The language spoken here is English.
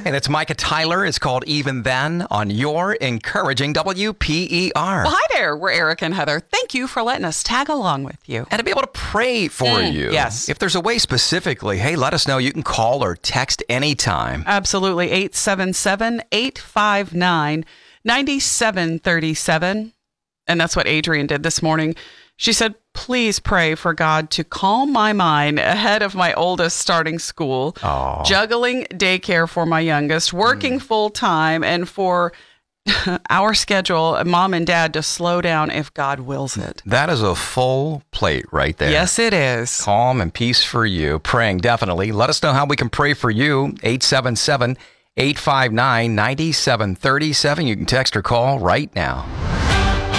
Hey, that's Micah Tyler. It's called Even Then on your encouraging WPER. Well, hi there. We're Eric and Heather. Thank you for letting us tag along with you. And to be able to pray for you. Yes. If there's a way specifically, hey, let us know. You can call or text anytime. Absolutely. 877-859-9737. And that's what Adrian did this morning. She said, please pray for God to calm my mind ahead of my oldest starting school, juggling daycare for my youngest, working full time, and for our schedule, mom and dad, to slow down if God wills it. That is a full plate right there. Yes, it is. Calm and peace for you. Praying, definitely. Let us know how we can pray for you. 877-859-9737. You can text or call right now.